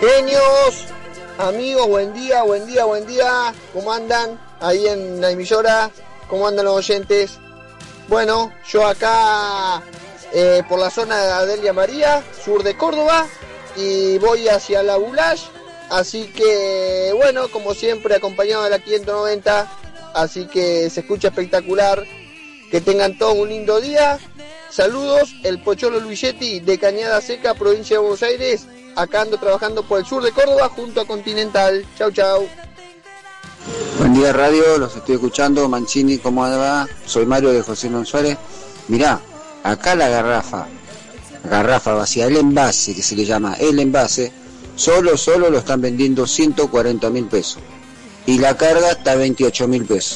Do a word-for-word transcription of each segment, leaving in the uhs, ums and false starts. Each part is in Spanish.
Genios, amigos, buen día, buen día, buen día. ¿Cómo andan ahí en la emisora? ¿Cómo andan los oyentes? Bueno, yo acá eh, por la zona de Adelia María, sur de Córdoba, y voy hacia la Bulash. Así que, bueno, como siempre, acompañado de la quinientos noventa. Así que se escucha espectacular. Que tengan todos un lindo día. Saludos, el Pocholo Luigetti de Cañada Seca, provincia de Buenos Aires. Acá ando trabajando por el sur de Córdoba junto a Continental. Chau, chau. Buen día, radio, los estoy escuchando. Mancini, ¿cómo va? Soy Mario de José Luis Suárez. Mirá, acá la garrafa, garrafa vacía, el envase que se le llama, el envase, solo, solo lo están vendiendo ciento cuarenta mil pesos. Y la carga está veintiocho mil pesos.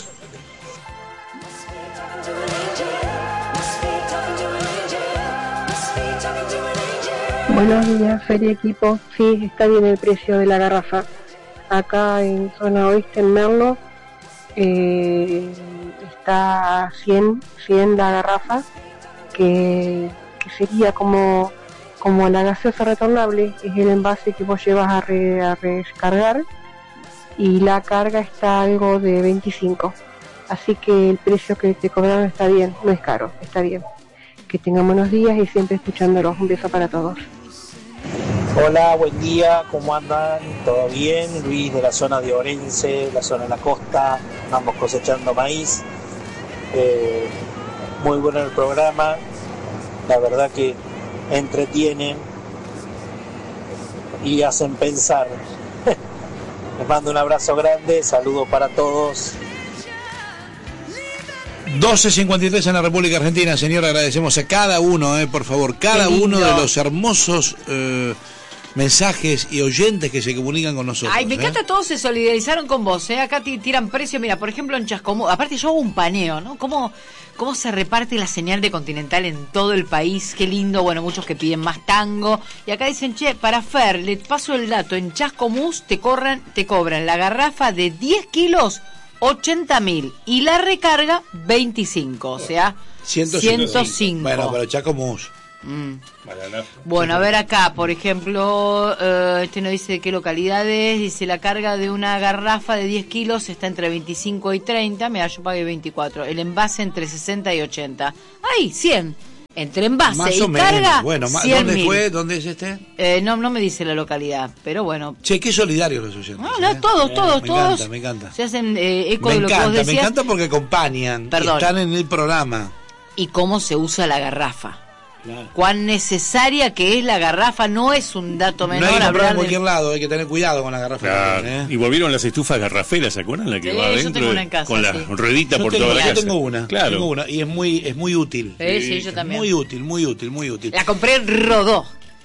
Buenos días, Feria Equipo. Sí, está bien el precio de la garrafa. Acá en zona oeste, en Merlo, eh, está a cien, cien la garrafa, que, que sería como, como la gaseosa retornable, es el envase que vos llevas a, re, a recargar, y la carga está algo de veinticinco. Así que el precio que te cobraron está bien, no es caro, está bien. Que tengan buenos días y siempre escuchándolos. Un beso para todos. Hola, buen día, ¿cómo andan? ¿Todo bien? Luis de la zona de Orense, la zona de la costa, andamos cosechando maíz. Eh, muy bueno el programa, la verdad que entretienen y hacen pensar. Les mando un abrazo grande, saludos para todos. doce cincuenta y tres en la República Argentina, señor, agradecemos a cada uno, eh, por favor, cada uno de los hermosos eh, mensajes y oyentes que se comunican con nosotros. Ay, me eh. encanta, todos se solidarizaron con vos, ¿eh? Acá t- tiran precio, mira, por ejemplo en Chascomús, aparte yo hago un paneo, ¿no? ¿Cómo, cómo se reparte la señal de Continental en todo el país? Qué lindo, bueno, muchos que piden más tango, y acá dicen, che, para Fer, le paso el dato, en Chascomús te, corran, te cobran la garrafa de diez kilos, ochenta mil, y la recarga veinticinco, o sea, ciento cinco. Bueno, pero Chascomús. Mm. Bueno, a ver acá, por ejemplo, uh, este no dice de qué localidades, dice la carga de una garrafa de diez kilos está entre veinticinco y treinta, mira, yo pagué veinticuatro, el envase entre sesenta y ochenta, ¡ay, cien! Entre envase más y o menos. carga, bueno, ¿dónde mil. Fue? ¿Dónde es este? Eh, no, no me dice la localidad, pero bueno. Che, qué solidarios los oyentes. No, no, ¿eh? todos, todos, me todos. Encanta, me encanta. Se hacen eh, eco me de lo encanta, que vos decías. Me encanta porque acompañan, Perdón. están en el programa. Y cómo se usa la garrafa. Claro. Cuán necesaria que es la garrafa, no es un dato menor. No hay que comprar en de... cualquier lado, hay que tener cuidado con la garrafa. Claro. También, ¿eh? Y volvieron las estufas garraferas, ¿se acuerdan? La que Sí, va yo adentro tengo una en casa, con la sí. ruedita Yo por tengo, toda la yo casa. tengo una, claro. tengo una y es muy es muy útil. Sí, sí, yo también. Muy útil, muy útil, muy útil. La compré en Rodó.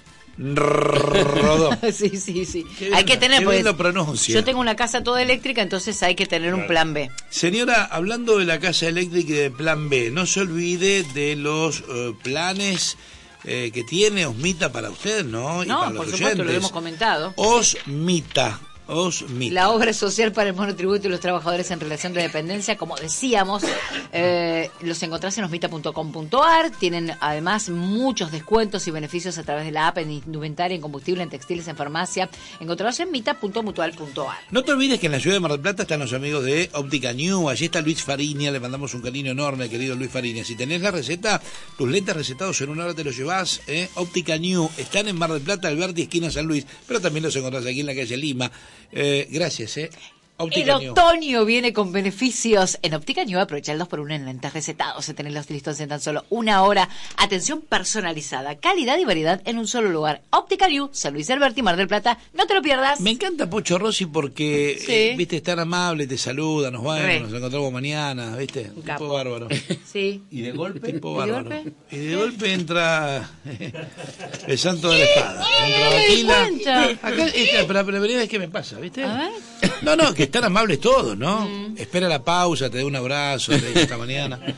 Rodó. Sí, sí, sí. Qué Hay bien, que tener, qué pues, bien lo pronuncia. yo tengo una casa toda eléctrica, entonces hay que tener Claro. un plan B. Señora, hablando de la casa eléctrica y de plan B, no se olvide de los uh, planes eh, que tiene Osmita para usted, ¿no? Y No, para por los supuesto, oyentes. lo hemos comentado. Osmita. Osmita. La obra social para el monotributo y los trabajadores en relación de dependencia, como decíamos, eh, los encontrás en osmita punto com punto ar. Tienen además muchos descuentos y beneficios a través de la app, en indumentaria, en combustible, en textiles, en farmacia. Encontrarlos en mita punto mutual punto ar. No te olvides que en la ciudad de Mar del Plata están los amigos de Óptica New. Allí está Luis Fariña, le mandamos un cariño enorme, querido Luis Fariña. Si tenés la receta, tus lentes recetados en una hora te los llevás, ¿eh? Óptica New. Están en Mar del Plata, Alberti, esquina San Luis, pero también los encontrás aquí en la calle Lima. Eh, gracias, ¿eh? Óptica El New. otoño viene con beneficios. En Óptica New aprovecha el dos por uno en lentes recetados. Se tenés los listos en tan solo una hora. Atención personalizada, calidad y variedad en un solo lugar. Óptica New, San Luis Alberti, Mar del Plata. No te lo pierdas. Me encanta Pocho Rossi porque, Sí. eh, viste, es tan amable, te saluda, nos Re. vemos, nos encontramos mañana, viste, Un tipo capo. bárbaro. Sí. Y de golpe, tipo ¿Y de bárbaro. golpe? Y de golpe entra el santo de la espada. Entra me di Aquila. cuenta. Acá, esta, pero la primera vez que me pasa, ¿viste? A ver. No, no, que están amables todos, ¿no? Espera la pausa, te da un abrazo, te dice hasta mañana.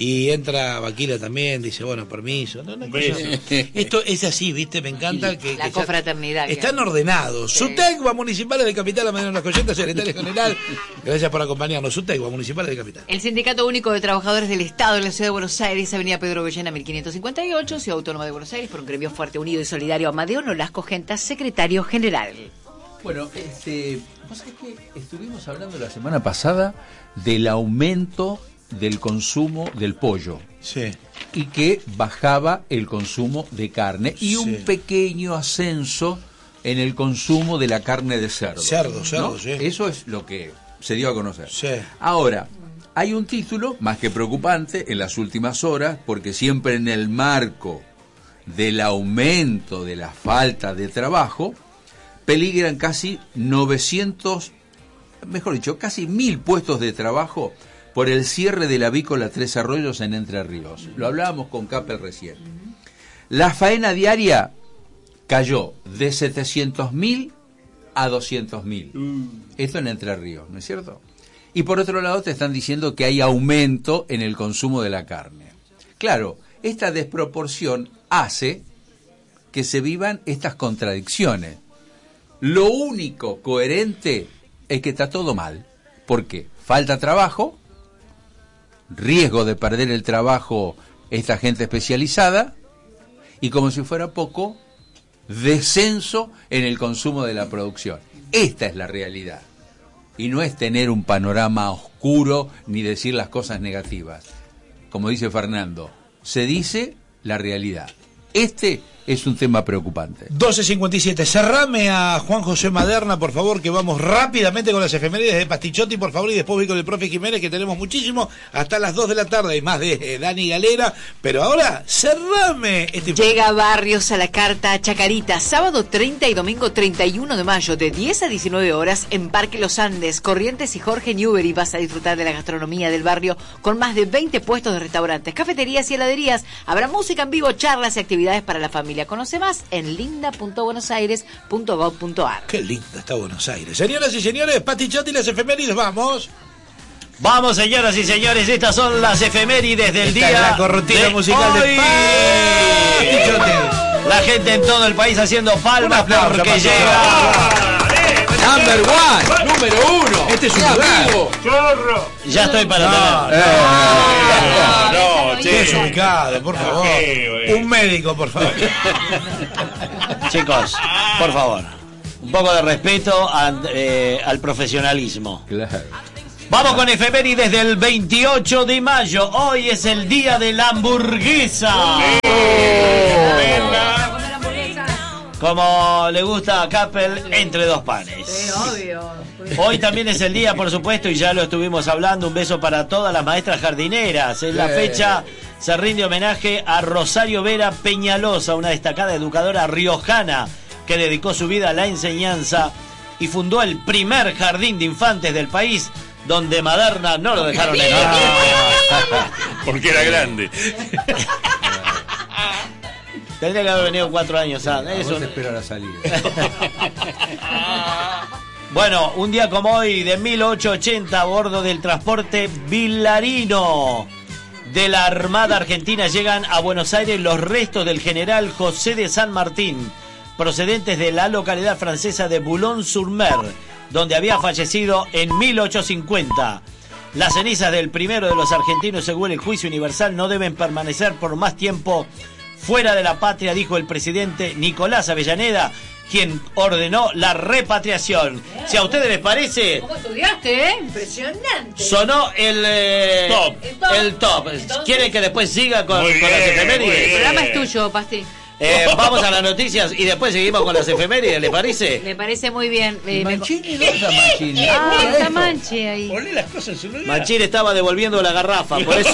y entra Vaquila también, dice, bueno, permiso. No, no, cosa, esto es así, ¿viste? Me encanta que... La que confraternidad. Ya, están ordenados. Sí. Sutecba Municipales de Capital, la mañana de las Coyentas, secretario general. Gracias por acompañarnos. Sutecba Municipales de Capital. El Sindicato Único de Trabajadores del Estado de la Ciudad de Buenos Aires, Avenida Pedro Bellena, mil quinientos cincuenta y ocho, Ciudad Autónoma de Buenos Aires, por un gremio fuerte, unido y solidario. Amadeo Nolasco Gentas, secretario general. Bueno, este, ¿vos sabés que estuvimos hablando la semana pasada del aumento del consumo del pollo? Sí. Y que bajaba el consumo de carne y sí. un pequeño ascenso en el consumo de la carne de cerdo. Cerdo, cerdo, ¿no? sí. Eso es lo que se dio a conocer. Sí. Ahora, hay un título más que preocupante en las últimas horas, porque siempre en el marco del aumento de la falta de trabajo, peligran casi novecientos, mejor dicho, casi mil puestos de trabajo por el cierre de la avícola Tres Arroyos en Entre Ríos. Lo hablábamos con Capel recién. La faena diaria cayó de setecientos mil a doscientos mil. Esto en Entre Ríos, ¿no es cierto? Y por otro lado te están diciendo que hay aumento en el consumo de la carne. Claro, esta desproporción hace que se vivan estas contradicciones. Lo único coherente es que está todo mal. ¿Por qué? Falta trabajo, riesgo de perder el trabajo esta gente especializada, y como si fuera poco, descenso en el consumo de la producción. Esta es la realidad. Y no es tener un panorama oscuro ni decir las cosas negativas. Como dice Fernando, se dice la realidad. Este es un tema preocupante. doce cincuenta y siete. Cerrame a Juan José Maderna, por favor, que vamos rápidamente con las efemérides de Pastichotti, por favor, y después voy con el profe Jiménez, que tenemos muchísimo, hasta las dos de la tarde, y más de eh, Dani Galera. Pero ahora, cerrame. Este... Llega Barrios a la carta Chacarita, sábado treinta y domingo treinta y uno de mayo, de diez a diecinueve horas, en Parque Los Andes, Corrientes y Jorge Newbery. Vas a disfrutar de la gastronomía del barrio con más de veinte puestos de restaurantes, cafeterías y heladerías. Habrá música en vivo, charlas y actividades para la familia. Conoce más en linda punto buenos aires punto gov punto ar. Qué linda está Buenos Aires. Señoras y señores, Pastichotti y las efemérides, vamos. Vamos, señoras y señores, estas son las efemérides del Esta día. Es la corrutina de musical hoy. de Pastichotti. La gente en todo el país haciendo palmas aplauso, porque aplauso. llega. Number one, número uno. Este es un lugar. ¡Chorro! Ya estoy para No, tener. no, no, no, che. Desubicado, por favor. Un médico, por favor. Chicos, por favor, un poco de respeto a, eh, al profesionalismo. Claro. Vamos con efemérides del veintiocho de mayo. Hoy es el día de la hamburguesa. Como le gusta a Capel, entre dos panes. Sí, obvio. Hoy también es el día, por supuesto, y ya lo estuvimos hablando, un beso para todas las maestras jardineras. En la fecha se rinde homenaje a Rosario Vera Peñalosa, una destacada educadora riojana que dedicó su vida a la enseñanza y fundó el primer jardín de infantes del país, donde Maderna no lo dejaron entrar. Porque era grande. Tendría que haber venido cuatro años antes. Eso te espero a la salida. Bueno, un día como hoy, de mil ochocientos ochenta, a bordo del transporte Vilarino de la Armada Argentina, llegan a Buenos Aires los restos del general José de San Martín, procedentes de la localidad francesa de Boulogne-sur-Mer, donde había fallecido en mil ochocientos cincuenta. Las cenizas del primero de los argentinos, según el juicio universal, no deben permanecer por más tiempo fuera de la patria, dijo el presidente Nicolás Avellaneda, quien ordenó la repatriación. Si a ustedes les parece... ¿Cómo estudiaste, eh? Impresionante. Sonó el, eh, top. El top. el top. Entonces... ¿Quieren que después siga con, Muy con bien, las muy efemérides? El bien. programa es tuyo, Pasti. Eh, vamos a las noticias y después seguimos con las efemérides, ¿les parece? Me parece muy bien. Eh, me... Mancini, ¿dónde está Mancini? Ah, Mira está esto. Manche ahí. Poné las cosas en su lugar. Machín estaba devolviendo la garrafa, por eso...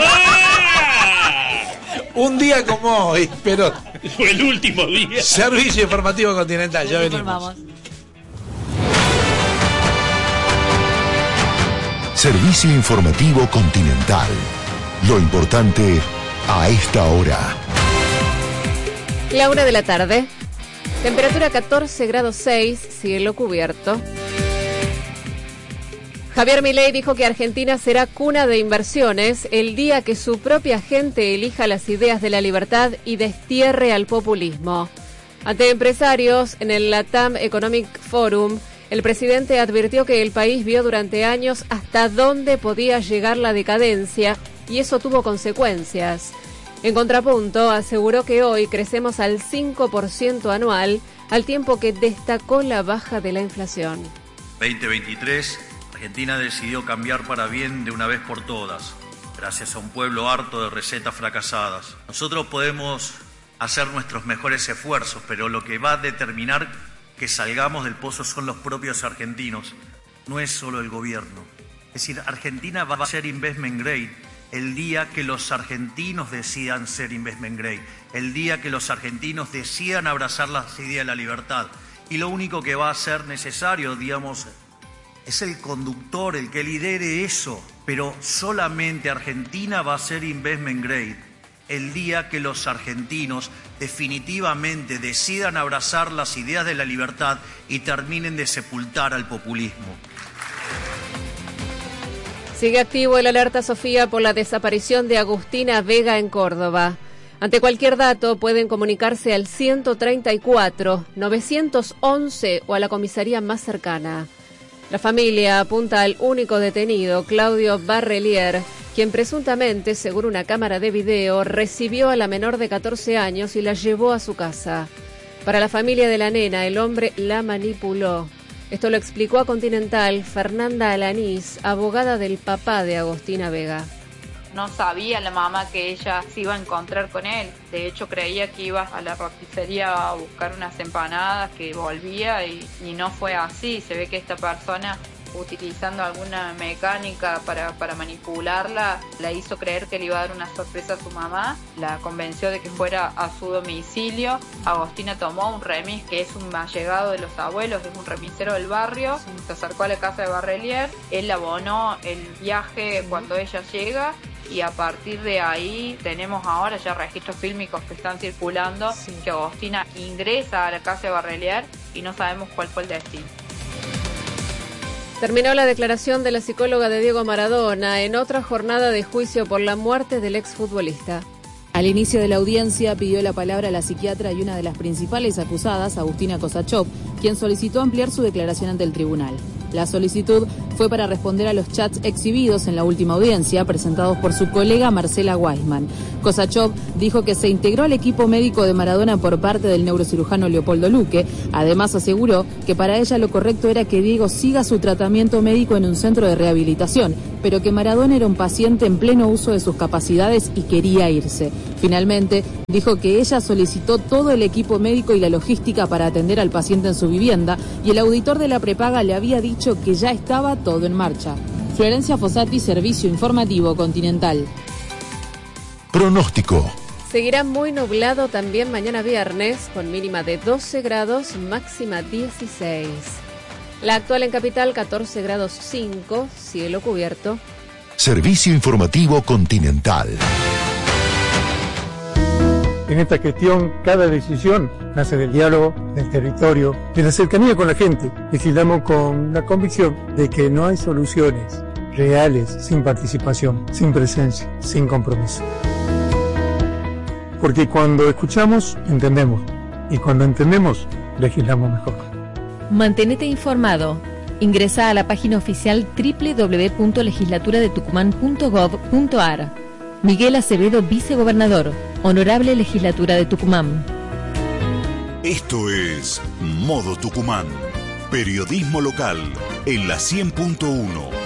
Un día como hoy, pero Fue el último día. Servicio Informativo Continental, ya venimos. Informamos. Servicio Informativo Continental. Lo importante a esta hora. La una de la tarde. Temperatura catorce grados seis, cielo cubierto. Javier Milei dijo que Argentina será cuna de inversiones el día que su propia gente elija las ideas de la libertad y destierre al populismo. Ante empresarios en el LATAM Economic Forum, el presidente advirtió que el país vio durante años hasta dónde podía llegar la decadencia y eso tuvo consecuencias. En contrapunto, aseguró que hoy crecemos al cinco por ciento anual, al tiempo que destacó la baja de la inflación. veinte veintitrés, Argentina decidió cambiar para bien de una vez por todas, gracias a un pueblo harto de recetas fracasadas. Nosotros podemos hacer nuestros mejores esfuerzos, pero lo que va a determinar que salgamos del pozo son los propios argentinos, no es solo el gobierno. Es decir, Argentina va a ser investment grade el día que los argentinos decidan ser investment grade, el día que los argentinos decidan abrazar las ideas de la libertad. Y lo único que va a ser necesario, digamos, es el conductor, el que lidere eso, pero solamente Argentina va a ser investment grade el día que los argentinos definitivamente decidan abrazar las ideas de la libertad y terminen de sepultar al populismo. Sigue activo el alerta Sofía por la desaparición de Agustina Vega en Córdoba. Ante cualquier dato pueden comunicarse al ciento treinta y cuatro, novecientos once o a la comisaría más cercana. La familia apunta al único detenido, Claudio Barrelier, quien presuntamente, según una cámara de video, recibió a la menor de catorce años y la llevó a su casa. Para la familia de la nena, el hombre la manipuló. Esto lo explicó a Continental Fernanda Alanís, abogada del papá de Agustina Vega. No sabía la mamá que ella se iba a encontrar con él. De hecho, creía que iba a la roticería a buscar unas empanadas, que volvía y, y no fue así. Se ve que esta persona, utilizando alguna mecánica para, para manipularla, la hizo creer que le iba a dar una sorpresa a su mamá, la convenció de que fuera a su domicilio. Agostina tomó un remis, que es un allegado de los abuelos, es un remisero del barrio, se acercó a la casa de Barrelier, él abonó el viaje cuando ella llega, y a partir de ahí tenemos ahora ya registros fílmicos que están circulando, sí, que Agostina ingresa a la casa de Barrelier y no sabemos cuál fue el destino. Terminó la declaración de la psicóloga de Diego Maradona en otra jornada de juicio por la muerte del exfutbolista. Al inicio de la audiencia pidió la palabra la psiquiatra y una de las principales acusadas, Agustina Kosachov, quien solicitó ampliar su declaración ante el tribunal. La solicitud fue para responder a los chats exhibidos en la última audiencia, presentados por su colega Marcela Weisman. Kosachov dijo que se integró al equipo médico de Maradona por parte del neurocirujano Leopoldo Luque. Además aseguró que para ella lo correcto era que Diego siga su tratamiento médico en un centro de rehabilitación, pero que Maradona era un paciente en pleno uso de sus capacidades y quería irse. Finalmente, dijo que ella solicitó todo el equipo médico y la logística para atender al paciente en su vivienda y el auditor de la prepaga le había dicho que ya estaba todo en marcha. Florencia Fossati, Servicio Informativo Continental. Pronóstico. Seguirá muy nublado también mañana viernes, con mínima de doce grados, máxima dieciséis. La actual en Capital, catorce grados cinco, cielo cubierto. Servicio Informativo Continental. En esta gestión, cada decisión nace del diálogo, del territorio, de la cercanía con la gente. Legislamos con la convicción de que no hay soluciones reales sin participación, sin presencia, sin compromiso. Porque cuando escuchamos, entendemos. Y cuando entendemos, legislamos mejor. Mantenete informado. Ingresa a la página oficial doble u doble u doble u punto legislatura de tucumán punto gov punto ar. Miguel Acevedo, vicegobernador. Honorable Legislatura de Tucumán. Esto es Modo Tucumán. Periodismo local en la cien punto uno.